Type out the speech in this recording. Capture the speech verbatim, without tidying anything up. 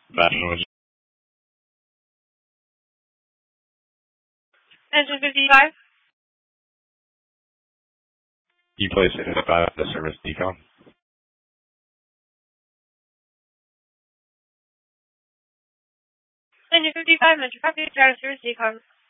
Imagine was Engine fifty-five. you placed it at the service decon. Engine fifty-five, Metro Copy, Data Service Decon.